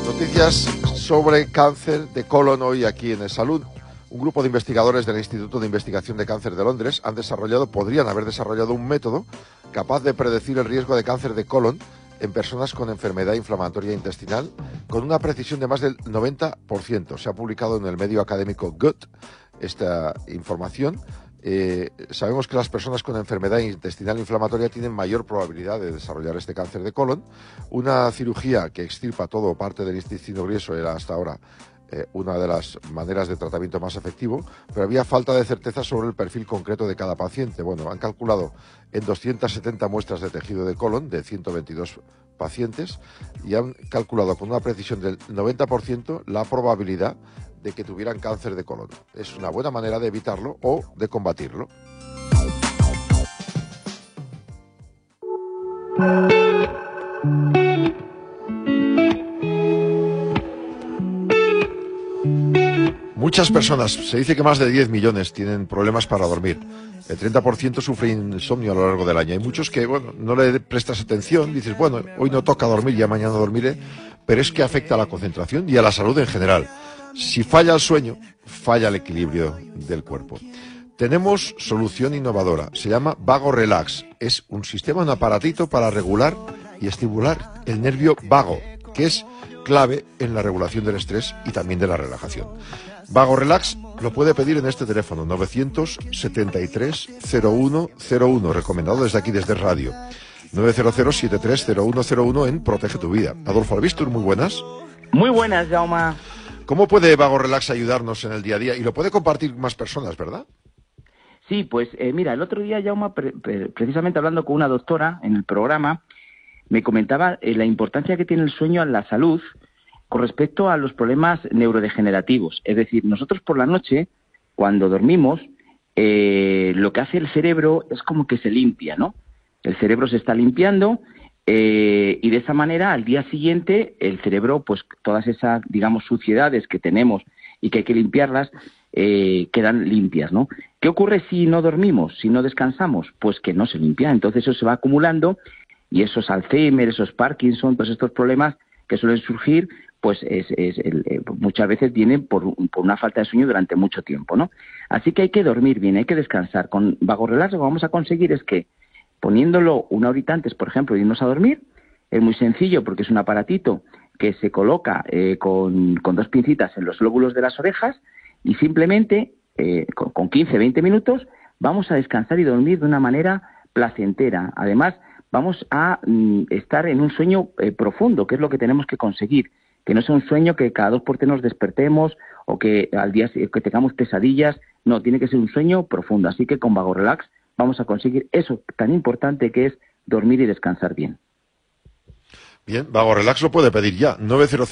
Noticias sobre cáncer de colon hoy aquí en El Salud. Un grupo de investigadores del Instituto de Investigación de Cáncer de Londres podrían haber desarrollado un método capaz de predecir el riesgo de cáncer de colon en personas con enfermedad inflamatoria intestinal con una precisión de más del 90%. Se ha publicado en el medio académico Gut esta información. Sabemos que las personas con enfermedad intestinal inflamatoria tienen mayor probabilidad de desarrollar este cáncer de colon. Una cirugía que extirpa todo o parte del intestino grueso era hasta ahora una de las maneras de tratamiento más efectivo, pero había falta de certeza sobre el perfil concreto de cada paciente. Bueno, han calculado en 270 muestras de tejido de colon de 122 pacientes y han calculado con una precisión del 90% la probabilidad de que tuvieran cáncer de colon. Es una buena manera de evitarlo o de combatirlo. Muchas personas, se dice que más de 10 millones tienen problemas para dormir. El 30% sufre insomnio a lo largo del año. Hay muchos que, bueno, no le prestas atención, dices, bueno, hoy no toca dormir, ya mañana dormiré, pero es que afecta a la concentración y a la salud en general. Si falla el sueño, falla el equilibrio del cuerpo. Tenemos solución innovadora, se llama Vago Relax. Es un sistema, un aparatito para regular y estimular el nervio vago, que es clave en la regulación del estrés y también de la relajación. Vago Relax lo puede pedir en este teléfono, 973-0101, recomendado desde aquí, desde radio. 900-730101 en Protege tu Vida. Adolfo Albistur, muy buenas. Muy buenas, Jaume. ¿Cómo puede Vago Relax ayudarnos en el día a día? Y lo puede compartir más personas, ¿verdad? Sí, pues mira, el otro día, Jaume, precisamente hablando con una doctora en el programa, me comentaba la importancia que tiene el sueño en la salud con respecto a los problemas neurodegenerativos. Es decir, nosotros por la noche, cuando dormimos, lo que hace el cerebro es como que se limpia, ¿no? El cerebro se está limpiando y de esa manera, al día siguiente, el cerebro, pues todas esas, digamos, suciedades que tenemos y que hay que limpiarlas, quedan limpias, ¿no? ¿Qué ocurre si no dormimos, si no descansamos? Pues que no se limpia. Entonces eso se va acumulando y esos Alzheimer, esos Parkinson, todos estos problemas que suelen surgir, pues muchas veces vienen por una falta de sueño durante mucho tiempo, ¿no? Así que hay que dormir bien, hay que descansar. Con Vago Relax lo que vamos a conseguir es que, poniéndolo una horita antes, por ejemplo, de irnos a dormir, es muy sencillo porque es un aparatito que se coloca con dos pincitas en los lóbulos de las orejas y simplemente con 15-20 minutos vamos a descansar y dormir de una manera placentera. Además, vamos a estar en un sueño profundo, que es lo que tenemos que conseguir. Que no sea un sueño que cada 2 por 3 nos despertemos o que al día que tengamos pesadillas. No, tiene que ser un sueño profundo. Así que con Vago Relax vamos a conseguir eso tan importante que es dormir y descansar bien. Bien, Vago Relax lo puede pedir ya,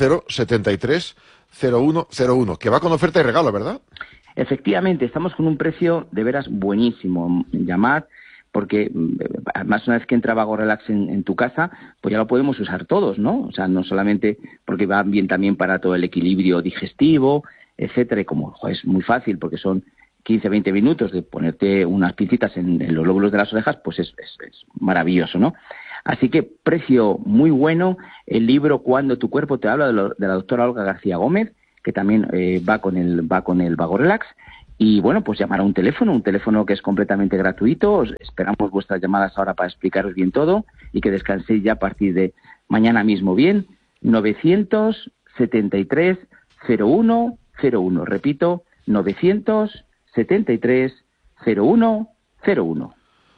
900-73-0101, que va con oferta y regalo, ¿verdad? Efectivamente, estamos con un precio de veras buenísimo. Llamad, porque además una vez que entra Vago Relax en tu casa, pues ya lo podemos usar todos, ¿no? O sea, no solamente porque va bien también para todo el equilibrio digestivo, etcétera, y como es muy fácil porque son 15-20 minutos de ponerte unas pincitas en los lóbulos de las orejas, pues es maravilloso, ¿no? Así que precio muy bueno. El libro Cuando tu cuerpo te habla, de la doctora Olga García Gómez, que también va con el Vago Relax. Y bueno, pues llamar a un teléfono que es completamente gratuito. Esperamos vuestras llamadas ahora para explicaros bien todo y que descanséis ya a partir de mañana mismo bien. 973-0101. Repito, 973-0101.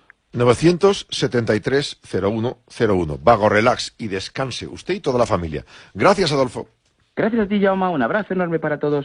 973-0101. Vago Relax y descanse usted y toda la familia. Gracias, Adolfo. Gracias a ti, Jaume. Un abrazo enorme para todos.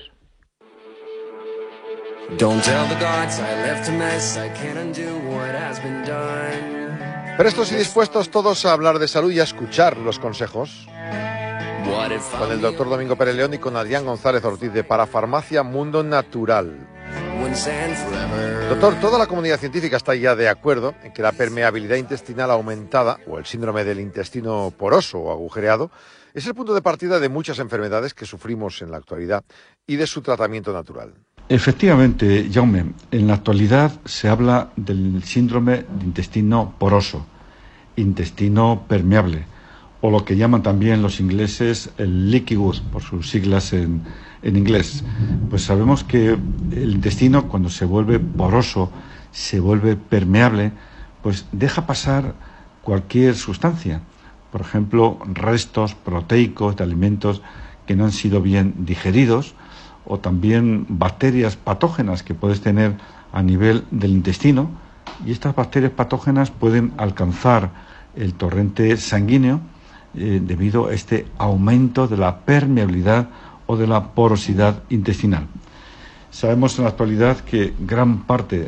Prestos y dispuestos todos a hablar de salud y a escuchar los consejos con el doctor Domingo Pérez León y con Adrián González Ortiz de Parafarmacia Mundo Natural. Doctor, toda la comunidad científica está ya de acuerdo en que la permeabilidad intestinal aumentada o el síndrome del intestino poroso o agujereado es el punto de partida de muchas enfermedades que sufrimos en la actualidad y de su tratamiento natural. Efectivamente, Jaume, en la actualidad se habla del síndrome de intestino poroso, intestino permeable o lo que llaman también los ingleses el leaky gut, por sus siglas en inglés. Pues sabemos que el intestino, cuando se vuelve poroso, se vuelve permeable, pues deja pasar cualquier sustancia. Por ejemplo, restos proteicos de alimentos que no han sido bien digeridos, o también bacterias patógenas que puedes tener a nivel del intestino, y estas bacterias patógenas pueden alcanzar el torrente sanguíneo debido a este aumento de la permeabilidad o de la porosidad intestinal. Sabemos en la actualidad que gran parte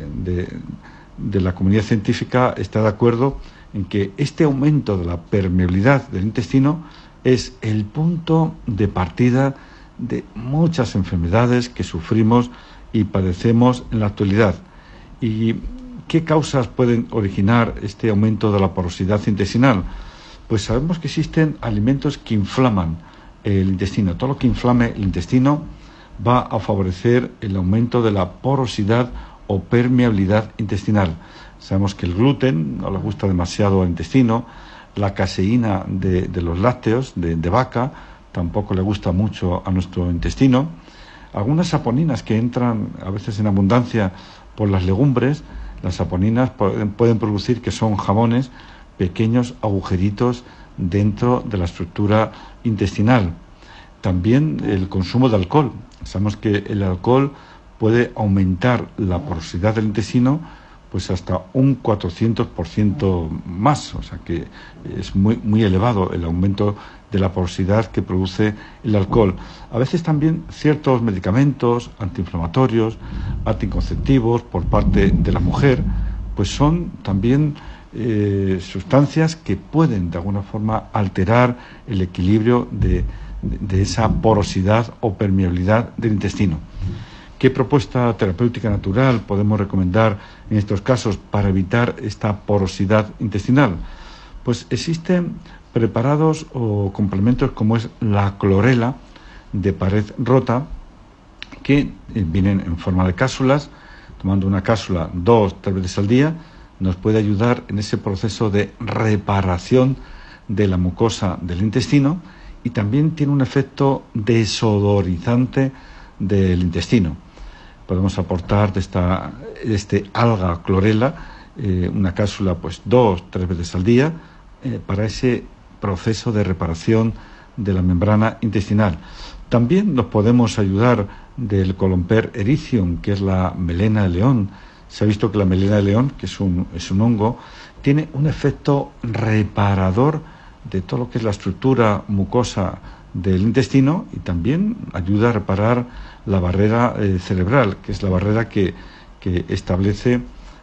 de la comunidad científica está de acuerdo en que este aumento de la permeabilidad del intestino es el punto de partida de muchas enfermedades que sufrimos y padecemos en la actualidad. ¿Y qué causas pueden originar este aumento de la porosidad intestinal? Pues sabemos que existen alimentos que inflaman el intestino. Todo lo que inflame el intestino va a favorecer el aumento de la porosidad o permeabilidad intestinal. Sabemos que el gluten no le gusta demasiado al intestino, la caseína de los lácteos de vaca tampoco le gusta mucho a nuestro intestino. Algunas saponinas que entran a veces en abundancia por las legumbres, las saponinas pueden producir, que son jamones, pequeños agujeritos dentro de la estructura intestinal. También el consumo de alcohol. Sabemos que el alcohol puede aumentar la porosidad del intestino pues hasta un 400% más, o sea que es muy elevado el aumento de la porosidad que produce el alcohol. A veces también ciertos medicamentos antiinflamatorios, anticonceptivos por parte de la mujer, pues son también sustancias que pueden de alguna forma alterar el equilibrio de esa porosidad o permeabilidad del intestino. ¿Qué propuesta terapéutica natural podemos recomendar en estos casos para evitar esta porosidad intestinal? Pues existen preparados o complementos como es la clorela de pared rota, que vienen en forma de cápsulas. Tomando una cápsula 2-3 veces al día nos puede ayudar en ese proceso de reparación de la mucosa del intestino, y también tiene un efecto desodorizante del intestino. Podemos aportar de este alga clorela una cápsula pues 2-3 veces al día para ese proceso de reparación de la membrana intestinal. También nos podemos ayudar del Columper erizium, que es la melena de león. Se ha visto que la melena de león, que es un hongo, tiene un efecto reparador de todo lo que es la estructura mucosa del intestino, y también ayuda a reparar la barrera cerebral, que es la barrera que establece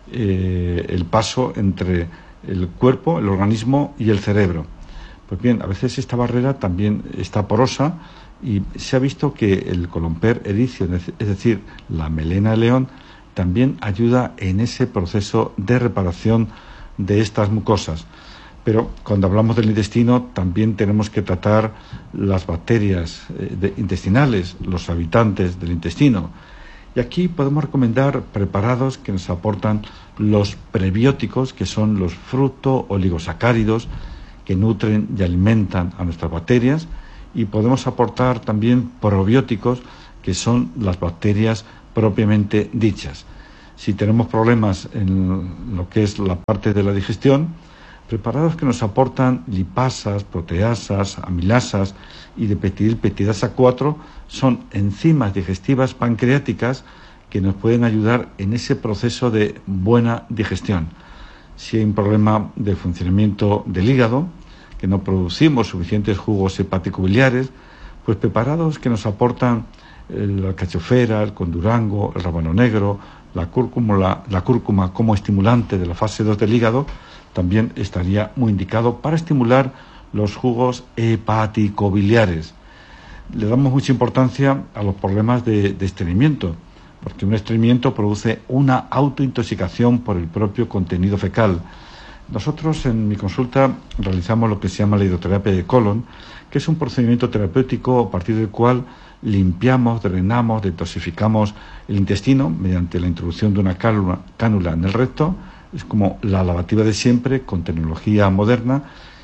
el paso entre el cuerpo, el organismo y el cerebro. Pues bien, a veces esta barrera también está porosa, y se ha visto que el Columper erizium, es decir, la melena de león, también ayuda en ese proceso de reparación de estas mucosas. Pero cuando hablamos del intestino también tenemos que tratar las bacterias intestinales, los habitantes del intestino. Y aquí podemos recomendar preparados que nos aportan los prebióticos, que son los fructooligosacáridos que nutren y alimentan a nuestras bacterias, y podemos aportar también probióticos, que son las bacterias propiamente dichas. Si tenemos problemas en lo que es la parte de la digestión, preparados que nos aportan lipasas, proteasas, amilasas y de peptidasa 4 son enzimas digestivas pancreáticas que nos pueden ayudar en ese proceso de buena digestión. Si hay un problema de funcionamiento del hígado, que no producimos suficientes jugos hepático-biliares, pues preparados que nos aportan la alcachofera, el condurango, el rábano negro, la cúrcuma como estimulante de la fase 2 del hígado, también estaría muy indicado para estimular los jugos hepático-biliares. Le damos mucha importancia a los problemas de estreñimiento, porque un estreñimiento produce una autointoxicación por el propio contenido fecal. Nosotros en mi consulta realizamos lo que se llama la hidroterapia de colon, que es un procedimiento terapéutico a partir del cual limpiamos, drenamos, detoxificamos el intestino mediante la introducción de una cánula en el recto. Es como la lavativa de siempre, con tecnología moderna,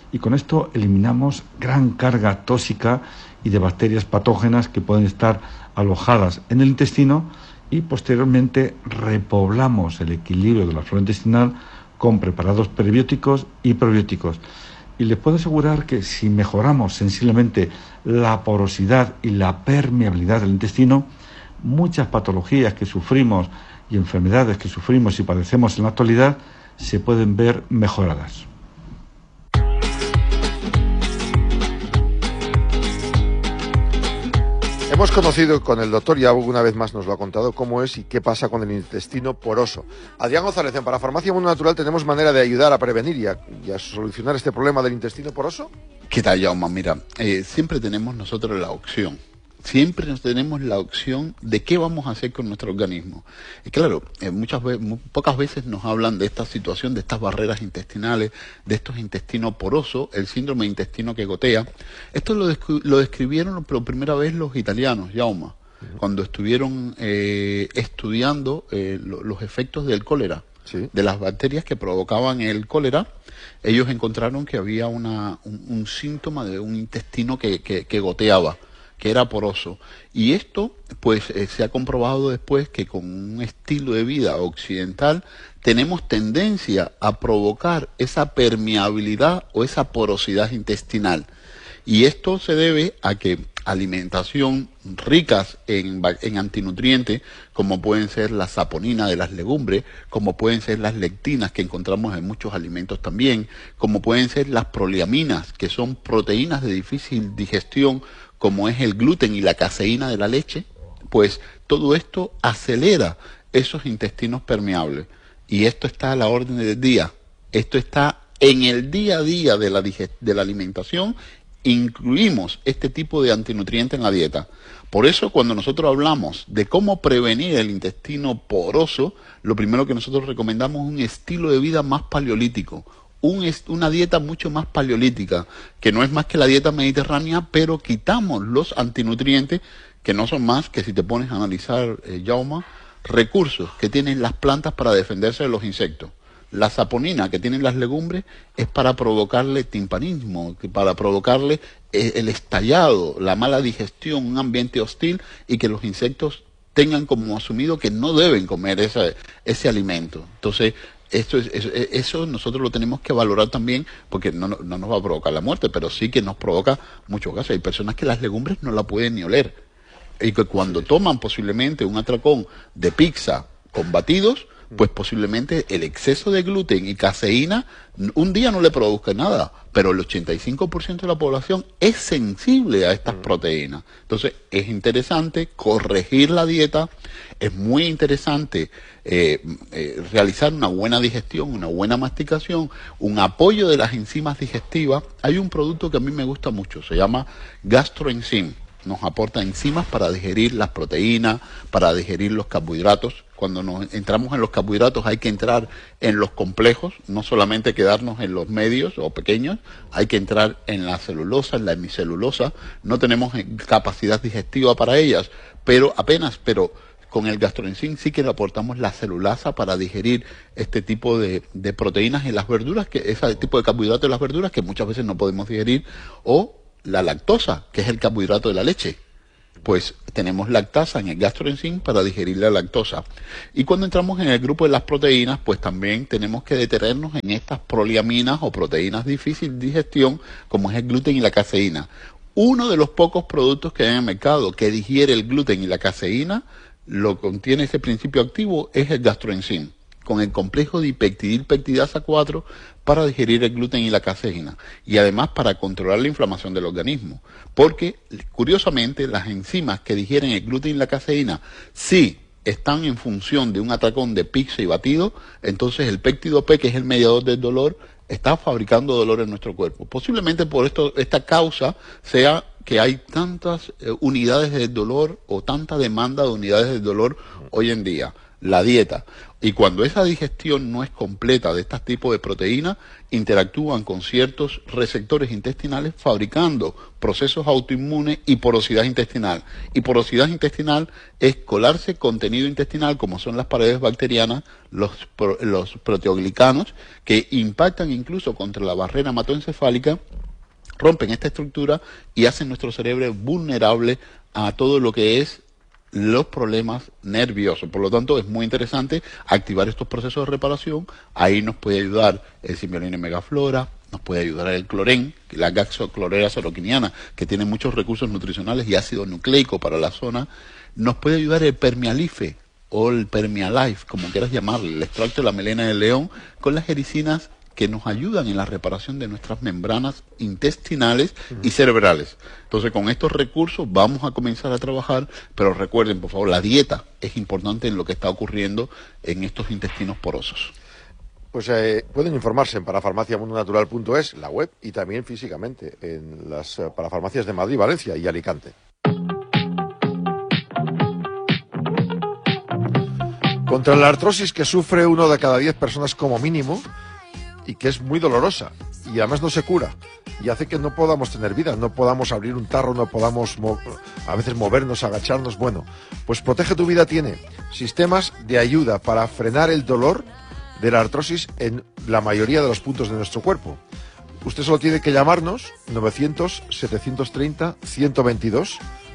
y con esto eliminamos gran carga tóxica y de bacterias patógenas que pueden estar alojadas en el intestino, y posteriormente repoblamos el equilibrio de la flora intestinal con preparados prebióticos y probióticos. Y les puedo asegurar que si mejoramos sensiblemente la porosidad y la permeabilidad del intestino, muchas patologías que sufrimos y enfermedades que sufrimos y padecemos en la actualidad se pueden ver mejoradas. Hemos conocido con el doctor, ya una vez más nos lo ha contado, cómo es y qué pasa con el intestino poroso. Adrián González, en Para Farmacia Mundo Natural, ¿tenemos manera de ayudar a prevenir y a solucionar este problema del intestino poroso? ¿Qué tal, Jaume? Mira, siempre tenemos nosotros la opción. Siempre nos tenemos la opción de qué vamos a hacer con nuestro organismo. Y claro, pocas veces nos hablan de esta situación, de estas barreras intestinales, de estos intestinos porosos, el síndrome de intestino que gotea. Esto lo describieron por primera vez los italianos, Jaume, cuando estuvieron estudiando los efectos del cólera. Sí. De las bacterias que provocaban el cólera. Ellos encontraron que había un síntoma de un intestino que goteaba, que era poroso. Y esto, pues, se ha comprobado después que con un estilo de vida occidental tenemos tendencia a provocar esa permeabilidad o esa porosidad intestinal. Y esto se debe a que alimentación ricas en antinutrientes, como pueden ser la saponina de las legumbres, como pueden ser las lectinas que encontramos en muchos alimentos también, como pueden ser las proleaminas, que son proteínas de difícil digestión, como es el gluten y la caseína de la leche, pues todo esto acelera esos intestinos permeables. Y esto está a la orden del día. Esto está en el día a día de la alimentación. Incluimos este tipo de antinutrientes en la dieta. Por eso, cuando nosotros hablamos de cómo prevenir el intestino poroso, lo primero que nosotros recomendamos es un estilo de vida más paleolítico, una dieta mucho más paleolítica, que no es más que la dieta mediterránea, pero quitamos los antinutrientes, que no son más que, si te pones a analizar, Jaume, recursos que tienen las plantas para defenderse de los insectos. La saponina que tienen las legumbres es para provocarle timpanismo, para provocarle el estallado, la mala digestión, un ambiente hostil, y que los insectos tengan como asumido que no deben comer ese alimento. Entonces, eso nosotros lo tenemos que valorar también, porque no nos va a provocar la muerte, pero sí que nos provoca muchos casos. Hay personas que las legumbres no la pueden ni oler, y que cuando toman posiblemente un atracón de pizza con batidos, pues posiblemente el exceso de gluten y caseína un día no le produzca nada, pero el 85% de la población es sensible a estas proteínas. Entonces es interesante corregir la dieta, es muy interesante realizar una buena digestión, una buena masticación, un apoyo de las enzimas digestivas. Hay un producto que a mí me gusta mucho, se llama GastroEnzyme. Nos aporta enzimas para digerir las proteínas, para digerir los carbohidratos. Cuando nos entramos en los carbohidratos hay que entrar en los complejos, no solamente quedarnos en los medios o pequeños, hay que entrar en la celulosa, en la hemicelulosa. No tenemos capacidad digestiva para ellas, pero con el GastroEnzyme sí que le aportamos la celulasa para digerir este tipo de proteínas en las verduras, ese tipo de carbohidratos en las verduras que muchas veces no podemos digerir, o la lactosa, que es el carbohidrato de la leche. Pues tenemos lactasa en el GastroEnzyme para digerir la lactosa. Y cuando entramos en el grupo de las proteínas, pues también tenemos que detenernos en estas proleaminas o proteínas de difícil digestión, como es el gluten y la caseína. Uno de los pocos productos que hay en el mercado que digiere el gluten y la caseína, lo contiene ese principio activo, es el GastroEnzyme, con el complejo dipeptidil peptidasa 4 para digerir el gluten y la caseína, y además para controlar la inflamación del organismo, porque curiosamente las enzimas que digieren el gluten y la caseína, si están en función de un atracón de pizza y batido, entonces el péptido P, que es el mediador del dolor, está fabricando dolor en nuestro cuerpo. Posiblemente por esta causa sea que hay tantas unidades del dolor o tanta demanda de unidades del dolor hoy en día. La dieta. Y cuando esa digestión no es completa de estos tipos de proteínas, interactúan con ciertos receptores intestinales fabricando procesos autoinmunes y porosidad intestinal. Y porosidad intestinal es colarse contenido intestinal, como son las paredes bacterianas, los proteoglicanos, que impactan incluso contra la barrera hematoencefálica, rompen esta estructura y hacen nuestro cerebro vulnerable a todo lo que es los problemas nerviosos. Por lo tanto, es muy interesante activar estos procesos de reparación. Ahí nos puede ayudar el Symbiolina Megaflora, nos puede ayudar el clorén, la gaxoclorera soroquiniana, que tiene muchos recursos nutricionales y ácido nucleico para la zona. Nos puede ayudar el Permialife o el Permialife, como quieras llamarle, el extracto de la melena de león, con las ericinas que nos ayudan en la reparación de nuestras membranas intestinales y cerebrales. Entonces, con estos recursos vamos a comenzar a trabajar, pero recuerden, por favor, la dieta es importante en lo que está ocurriendo en estos intestinos porosos. Pues pueden informarse en parafarmaciamundonatural.es, la web, y también físicamente en las parafarmacias de Madrid, Valencia y Alicante. Contra la artrosis que sufre 1 de cada 10 personas como mínimo, y que es muy dolorosa, y además no se cura, y hace que no podamos tener vida, no podamos abrir un tarro, no podamos a veces movernos, agacharnos. Bueno, pues Protege tu Vida tiene sistemas de ayuda para frenar el dolor de la artrosis en la mayoría de los puntos de nuestro cuerpo. Usted solo tiene que llamarnos 900-730-122,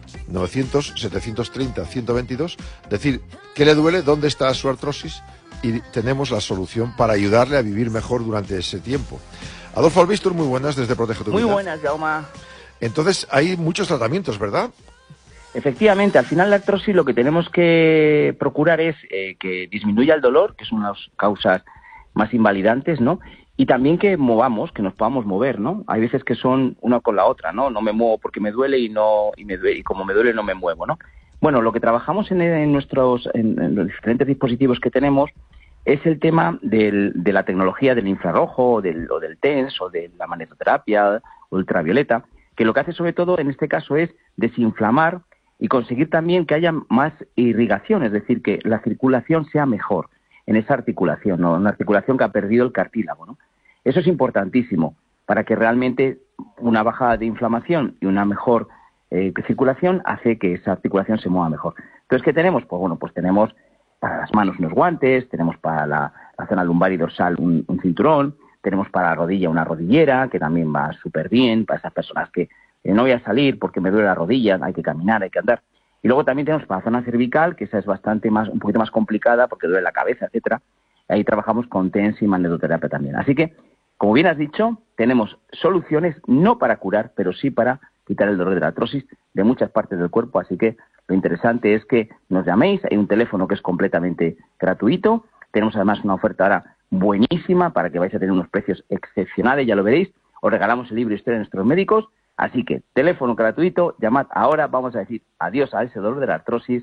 900-730-122, decir qué le duele, dónde está su artrosis, y tenemos la solución para ayudarle a vivir mejor durante ese tiempo. Adolfo Albistur, muy buenas desde Protege tu Vida. Muy buenas, Jaume. Entonces, hay muchos tratamientos, ¿verdad? Efectivamente, al final la artrosis lo que tenemos que procurar es que disminuya el dolor, que es una de las causas más invalidantes, ¿no? Y también que movamos, que nos podamos mover, ¿no? Hay veces que son una con la otra, ¿no? No me muevo porque me duele y como me duele no me muevo, ¿no? Bueno, lo que trabajamos en los diferentes dispositivos que tenemos es el tema de la tecnología del infrarrojo, o del TENS, o de la magnetoterapia ultravioleta, que lo que hace sobre todo en este caso es desinflamar y conseguir también que haya más irrigación, es decir, que la circulación sea mejor en esa articulación, ¿no? Una articulación que ha perdido el cartílago, ¿no? Eso es importantísimo para que realmente una bajada de inflamación y una mejor circulación hace que esa articulación se mueva mejor. Entonces, ¿qué tenemos? Pues bueno, pues tenemos para las manos unos guantes, tenemos para la zona lumbar y dorsal un cinturón, tenemos para la rodilla una rodillera, que también va súper bien para esas personas que no voy a salir porque me duele la rodilla, hay que caminar, hay que andar. Y luego también tenemos para la zona cervical, que esa es un poquito más complicada porque duele la cabeza, etcétera. Ahí trabajamos con TENS y magnetoterapia también. Así que, como bien has dicho, tenemos soluciones no para curar, pero sí para quitar el dolor de la artrosis de muchas partes del cuerpo. Así que lo interesante es que nos llaméis. Hay un teléfono que es completamente gratuito. Tenemos además una oferta ahora buenísima para que vais a tener unos precios excepcionales, ya lo veréis. Os regalamos el libro Historia de nuestros médicos. Así que, teléfono gratuito, llamad ahora, vamos a decir adiós a ese dolor de la artrosis,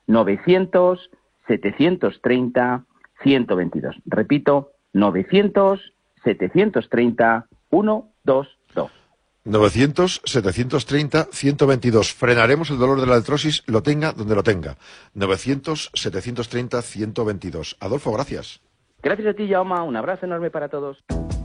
900-730-122. Repito, 900-730-122. 900-730-122. Frenaremos el dolor de la artrosis, lo tenga donde lo tenga. 900-730-122. Adolfo, gracias. Gracias a ti, Jaume. Un abrazo enorme para todos.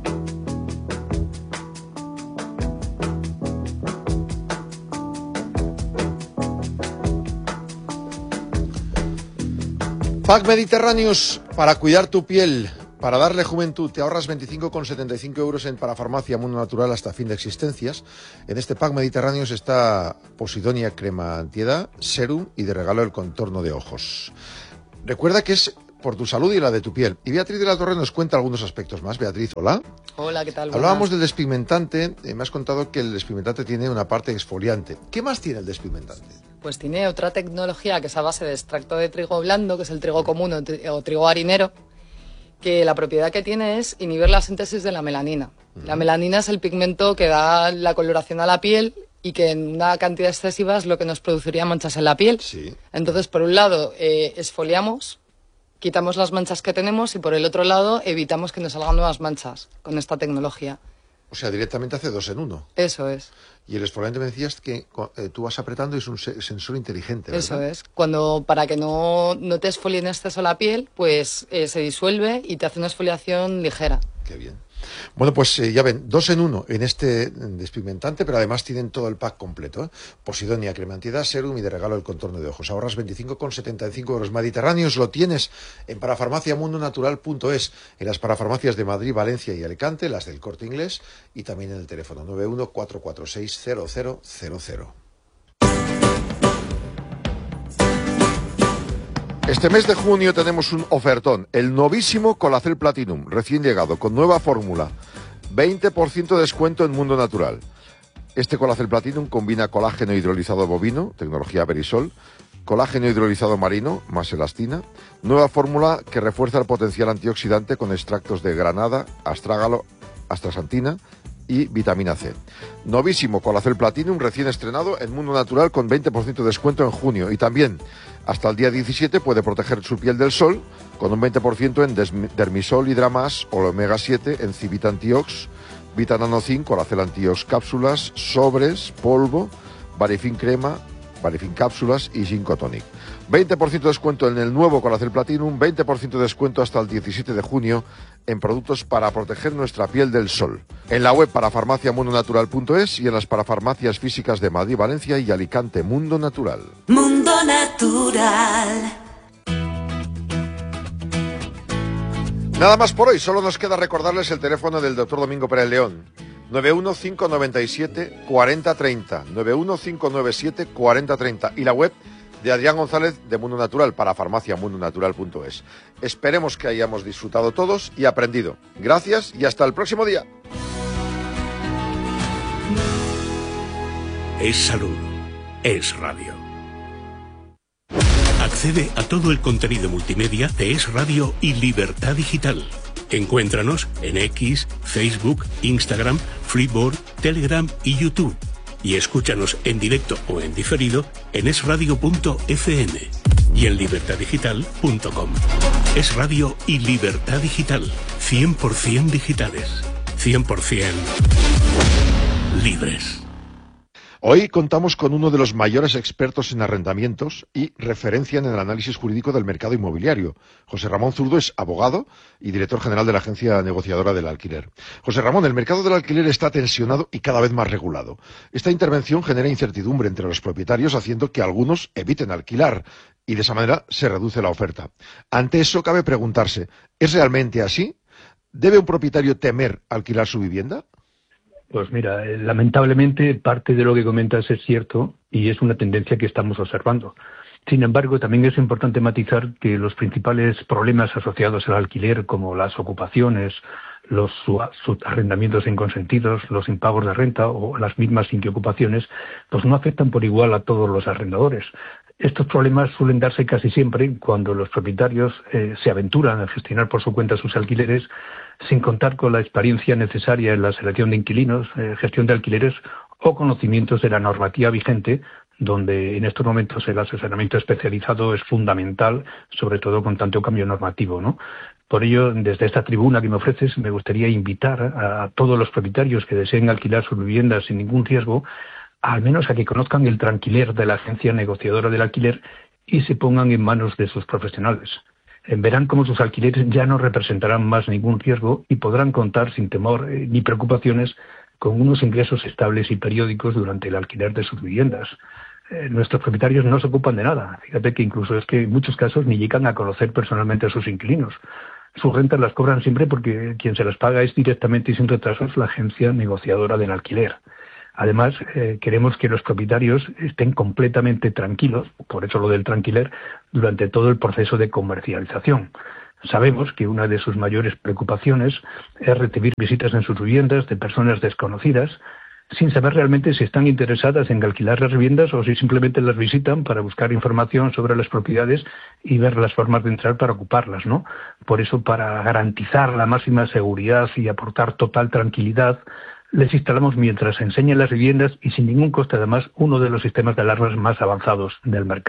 Pack Mediterráneos para cuidar tu piel, para darle juventud. Te ahorras 25,75 euros en Parafarmacia Mundo Natural hasta fin de existencias. En este Pack Mediterráneos está Posidonia crema antiedad, serum y de regalo el contorno de ojos. Recuerda que es por tu salud y la de tu piel. Y Beatriz de la Torre nos cuenta algunos aspectos más. Beatriz, hola. Hola, ¿qué tal? Hablábamos del despigmentante. Me has contado que el despigmentante tiene una parte exfoliante. ¿Qué más tiene el despigmentante? Pues tiene otra tecnología que es a base de extracto de trigo blando, que es el trigo común o trigo harinero, que la propiedad que tiene es inhibir la síntesis de la melanina. La melanina es el pigmento que da la coloración a la piel y que en una cantidad excesiva es lo que nos produciría manchas en la piel. Sí. Entonces, por un lado, exfoliamos, quitamos las manchas que tenemos y por el otro lado evitamos que nos salgan nuevas manchas con esta tecnología. O sea, directamente hace 2 en 1. Eso es. Y el exfoliante me decías que tú vas apretando y es un sensor inteligente, ¿verdad? Eso es. Para que no te exfolie en exceso la piel, pues se disuelve y te hace una exfoliación ligera. Qué bien. Bueno, pues ya ven, 2 en 1 en este despigmentante, pero además tienen todo el pack completo, ¿eh? Posidonia, crema antiedad, serum y de regalo el contorno de ojos. Ahorras 25,75 euros Mediterráneos. Lo tienes en parafarmaciamundonatural.es, en las parafarmacias de Madrid, Valencia y Alicante, las del Corte Inglés, y también en el teléfono 91-446-0000. Este mes de junio tenemos un ofertón, el novísimo Colacel Platinum, recién llegado, con nueva fórmula, 20% de descuento en Mundo Natural. Este Colacel Platinum combina colágeno hidrolizado bovino, tecnología Verisol, colágeno hidrolizado marino, más elastina, nueva fórmula que refuerza el potencial antioxidante con extractos de granada, astrágalo, astaxantina y vitamina C. Novísimo Colacel Platinum, recién estrenado en Mundo Natural con 20% de descuento en junio. Y también, hasta el día 17, puede proteger su piel del sol con un 20% en Dermisol, Hidramas o Omega 7, en Civita Antiox, Vita Nano Zinc, Colacel Antiox cápsulas, sobres, polvo, Varifin crema, Varifin cápsulas y Ginkgo Tonic. 20% de descuento en el nuevo Colacel Platinum, 20% de descuento hasta el 17 de junio en productos para proteger nuestra piel del sol. En la web parafarmaciamundonatural.es y en las parafarmacias físicas de Madrid, Valencia y Alicante. Mundo Natural. Mundo Natural. Nada más por hoy, solo nos queda recordarles el teléfono del Dr. Domingo Pérez León. 91597-4030, 91597-4030 y la web de Adrián González de Mundo Natural para farmaciamundonatural.es. Esperemos que hayamos disfrutado todos y aprendido. Gracias y hasta el próximo día. Es salud, es radio. Accede a todo el contenido multimedia de Es Radio y Libertad Digital. Encuéntranos en X, Facebook, Instagram, Freeboard, Telegram y YouTube. Y escúchanos en directo o en diferido en esradio.fm y en libertaddigital.com. Es Radio y Libertad Digital. 100% digitales. 100% libres. Hoy contamos con uno de los mayores expertos en arrendamientos y referencia en el análisis jurídico del mercado inmobiliario. José Ramón Zurdo es abogado y director general de la Agencia Negociadora del Alquiler. José Ramón, el mercado del alquiler está tensionado y cada vez más regulado. Esta intervención genera incertidumbre entre los propietarios, haciendo que algunos eviten alquilar y de esa manera se reduce la oferta. Ante eso cabe preguntarse, ¿es realmente así? ¿Debe un propietario temer alquilar su vivienda? Pues mira, lamentablemente parte de lo que comentas es cierto y es una tendencia que estamos observando. Sin embargo, también es importante matizar que los principales problemas asociados al alquiler, como las ocupaciones, los arrendamientos inconsentidos, los impagos de renta o las mismas inquiocupaciones, pues no afectan por igual a todos los arrendadores. Estos problemas suelen darse casi siempre cuando los propietarios se aventuran a gestionar por su cuenta sus alquileres sin contar con la experiencia necesaria en la selección de inquilinos, gestión de alquileres o conocimientos de la normativa vigente, donde en estos momentos el asesoramiento especializado es fundamental, sobre todo con tanto cambio normativo, ¿no? Por ello, desde esta tribuna que me ofreces, me gustaría invitar a todos los propietarios que deseen alquilar sus viviendas sin ningún riesgo, al menos a que conozcan el tranquiler de la Agencia Negociadora del Alquiler y se pongan en manos de sus profesionales. Verán cómo sus alquileres ya no representarán más ningún riesgo y podrán contar sin temor ni preocupaciones con unos ingresos estables y periódicos durante el alquiler de sus viviendas. Nuestros propietarios no se ocupan de nada. Fíjate que incluso es que en muchos casos ni llegan a conocer personalmente a sus inquilinos. Sus rentas las cobran siempre porque quien se las paga es directamente y sin retrasos la Agencia Negociadora del Alquiler. Además, queremos que los propietarios estén completamente tranquilos, por eso lo del tranquiler, durante todo el proceso de comercialización. Sabemos que una de sus mayores preocupaciones es recibir visitas en sus viviendas de personas desconocidas, sin saber realmente si están interesadas en alquilar las viviendas o si simplemente las visitan para buscar información sobre las propiedades y ver las formas de entrar para ocuparlas, ¿no? Por eso, para garantizar la máxima seguridad y aportar total tranquilidad, les instalamos mientras enseñan las viviendas y sin ningún coste además uno de los sistemas de alarmas más avanzados del mercado.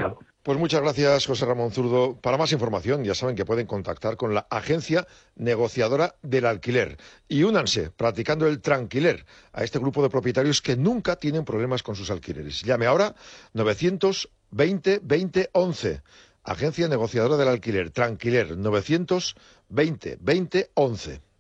Pues muchas gracias, José Ramón Zurdo. Para más información, ya saben que pueden contactar con la Agencia Negociadora del Alquiler. Y únanse, practicando el tranquiler, a este grupo de propietarios que nunca tienen problemas con sus alquileres. Llame ahora 920 20 11. Agencia Negociadora del Alquiler, Tranquiler, 920 20 11.